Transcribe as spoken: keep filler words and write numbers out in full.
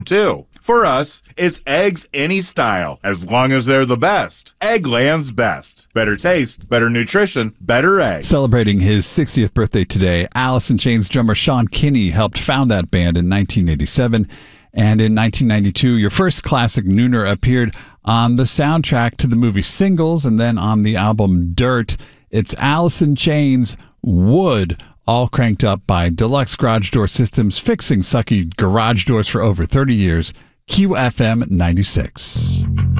too. For us, it's eggs any style, as long as they're the best. Eggland's best. Better taste, better nutrition, better eggs. Celebrating his sixtieth birthday today, Alice in Chains drummer Sean Kinney helped found that band in nineteen eighty-seven. And in nineteen ninety-two, your first classic Nooner appeared on the soundtrack to the movie Singles and then on the album Dirt. It's Alice in Chains, Wood, all cranked up by Deluxe Garage Door Systems, fixing sucky garage doors for over thirty years. Q F M ninety-six.